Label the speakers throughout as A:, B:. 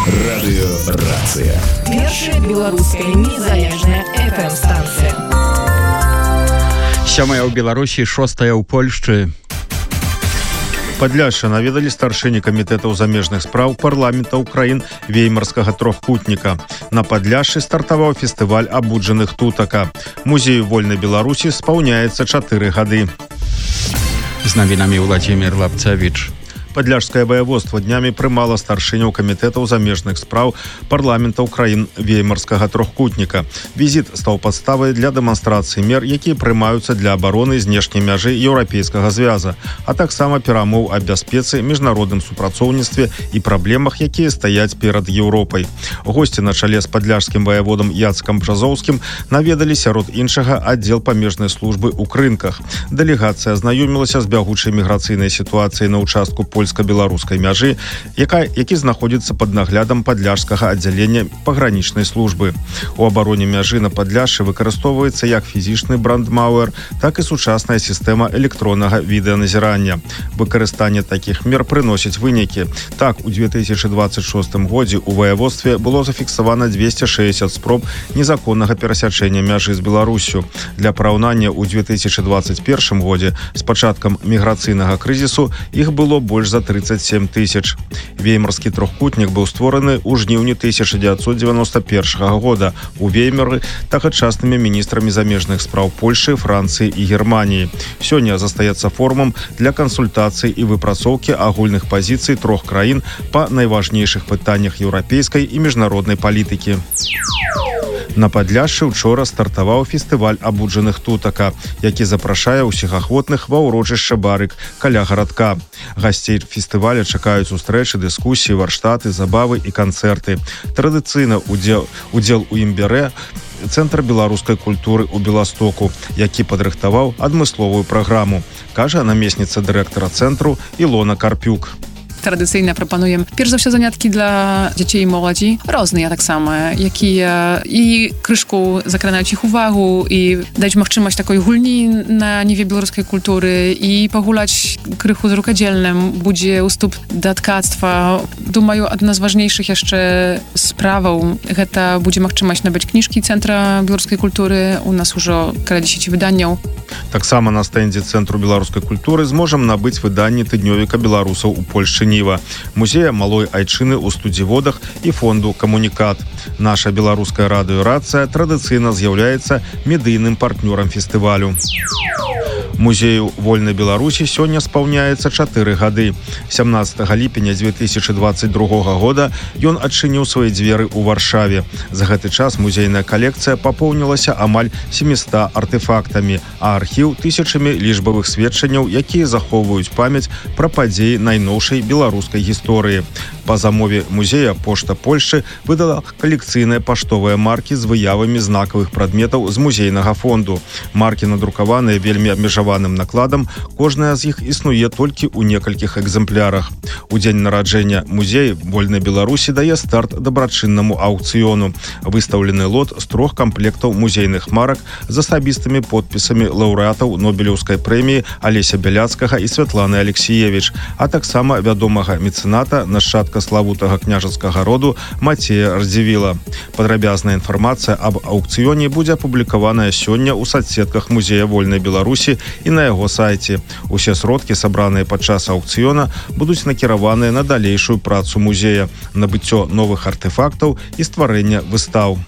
A: Радыёрацыя.
B: Першая беларуская незалежная FM-станцыя.
C: 7-я ў Беларусі, 6-я ў Польшчы. Падляшша наведалі старшыні камітэтаў замежных спраў парламента ўкраін веймарскага трохкутніка. На Падляшшы стартаваў фестываль абуджаных тутака. Музею вольнай Беларусі спаўняецца 4 гады.
D: З навінамі Владзімір Лапцевіч.
C: Падляшскае ваяводства днямі прымала старшыняў камітэтаў замежных спраў парламента ўкраін веймарскага трохкутніка. Візіт стаў падставай для дэманстрацыі мер, якія прымаюцца для абароны знешняй мяжы еўрапейскага звяза, а таксама перамоў аб бяспецы, міжнародным супрацоўніцтве і праблемах, якія стаяць перад Еўропай. Госці на чале з падляшскім ваяводам Яцкам Бжазоўскім наведалі сярод іншага аддзел памежнай службы ў Крынках. Дэлегацыя азнаёмілася з бягучай міграцыйнай сітуацыяй на ўчастку польска-беларускай мяжы, які знаходзіцца пад наглядам падляшскага аддзялення пагранічнай службы. У абароне мяжы на Падляшшы выкарыстоўваецца як фізічны брандмауэр, так і сучасная сістэма электроннага відэаназірання. Выкарыстанне такіх мер прыносіць вынікі. Так, у 2026 годзе у ваяводстве было зафіксавана 260 спроб незаконнага перасячэння мяжы з Беларусю. Для параўнання, у 2021 годзе з пачаткам міграцыйнага крызісу іх было больш за 37 тысяч. Веймарскі трохкутнік быў створаны ў жніўні 1991 года у Веймары тагачаснымі міністрамі замежных спраў Польшы, Францыі і Германіі. Сёння застаецца форумам для кансультацый і выпрацоўкі агульных пазіцый трох краін па найважнейшых пытаннях еўрапейскай і міжнароднай палітыкі. На Падляшшы учора стартаваў фестываль абуджаных тутака, які запрашае ўсіх ахвотных ва ўрочышча Барык каля гарадка. Гасцей фестываля чакаюць сустрэчы, дыскусіі, варштаты, забавы і канцэрты. Традыцыйна удзел у ім бярэ Цэнтр беларускай культуры ў Беластоку, які падрыхтаваў адмысловую праграму, кажа намесніца дырэктара цэнтру Ілона Карпюк.
E: Tradycyjne proponuję pierwsze za wszystko zaniatki dla dzieci i młodzi, różne tak samo, jakie i kryszku zakranają ich uwagę i dać możliwość takiej hulni na niwie białoruskiej kultury i pogulać krychu z rukodzielnym, będzie ustup do tkactwa. Думаю, одна z ważniejszych jeszcze sprawą, to będzie możliwość nabyć książki Centra Białoruskiej Kultury, u nas już około 10 wydaniów.
C: Так само на стендзе Цэнтру беларускай культуры зможам набыць выданні тыднёвіка беларусаў у Польшчы Ніва, музея малой айчыны ў студзіводах і фонду «Камунікат». Наша беларуская радыёрацыя традыцыйна з'яўляецца медыйным партнёрам фестывалю. Музею вольнай Беларусі сёння спаўняецца 4 гады. 17 ліпеня 2022 года ён адчыніў свае дзверы ў Варшаве. За гэты час музейная калекцыя папоўнілася амаль 700 артефактамі, а архіў тысячамі лічбавых сведчанняў, якія захоўваюць памяць пра падзеі найноўшай беларускай гісторыі. Па замове музея Пошта Польшчы выдала калекцыйныя паштовыя маркі з выявамі знакавых прадметаў з музейнага фонду. Маркі надрукаваныя вельмі абмежаваным накладам, кожная з іх існуе толькі ў некалькіх экземплярах. У дзень нараджэння музея вольнай Беларусі дае старт дабрачыннаму аўкцыёну. Выстаўлены лот з 3 камплектаў музейных марак з асабістымі подпісамі лаўрэатаў Нобелеўскай прэміі Алеся Бяляцкага і Святланы Алексіевіч, а таксама вядомага мецэната, нашчадка славутага княжацкага роду Мацея Радзівіла. Падрабязная інфармацыя аб аўкцыёне будзе апублікаваная сёння ў соцсетках музея вольнай Беларусі і на яго сайце. Усе сродкі, сабраныя падчас аўкцыёна, будуць накіраваныя на далейшую працу музея, набыццё новых артефактаў і стварэння выстаў.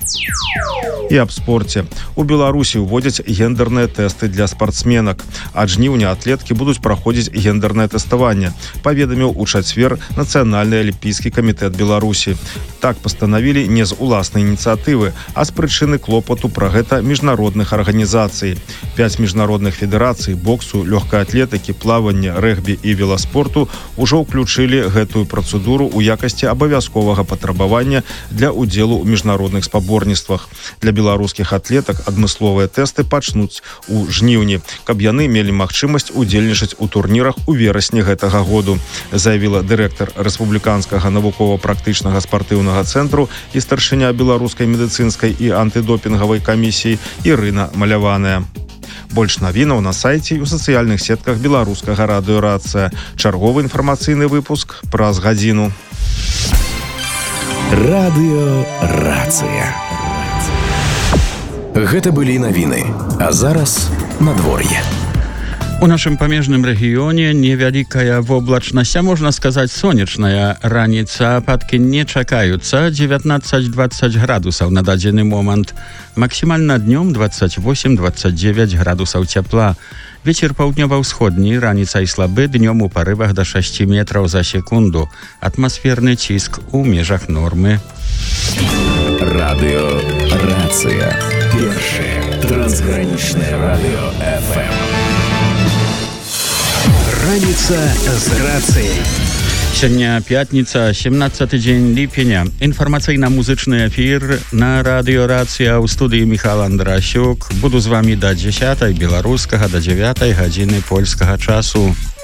C: І аб спорце. У Беларусі ўводзяць гендерныя тэсты для спартсменак. Ад жніўня атлеткі будуць праходзіць гендернае тэставанне, паведаміў у чацвер Нацыянальны алімпійскі камітэт Беларусі. Так пастанавілі не з уласнай ініцыятывы, а з прычыны клопату пра гэта міжнародных арганізацый. 5 міжнародных федэрацый боксу, лёгкай атлетыкі, плавання, рэгбі і веласпорту ўжо ўключылі гэтую працэдуру ў якасці абавязковага патрабавання для ўдзелу ў міжнародных спаборніцтвах. Для беларускіх атлетак адмысловыя тэсты пачнуць у жніўні, каб яны мелі магчымасць удзельнічаць у турнірах у верасні гэтага году, заявіла дырэктар рэспубліканскага навукова-практычнага спартыўнага цэнтру і старшыня беларускай медыцынскай і антыдопінгавай камісіі Ірына Маляваная. Больш навінаў на сайце і ў сацыяльных сетках беларускага радыёрацыя. Чарговы інфармацыйны выпуск праз гадзіну.
A: Радыёрацыя. Гэта былі навіны, а зараз надвор'е.
D: У нашым памежным рэгіёне невялікая воблачнасць, а можна сказаць сонечная раніца. Ападкі не чакаюцца. 19-20 градусаў на дадзены момант. Максімальна днём 28-29 градусаў цяпла. Вецер паўднёва-ўсходні, раніцай слабы, днём у парывах да 6 метраў за секунду. Атмасферны ціск у межах нормы.
A: Радыёрацыя. Першае трансгранічнае радыё ФМ. Раніца з рацыяй.
D: Сёння пятніца, 17 дзень ліпеня. Інфармацыйна-музычны эфір на радыёрацыя ў студыі Міхал Андрасюк. Буду з вамі да 10 беларускага, да 9 гадзіны польскага часу.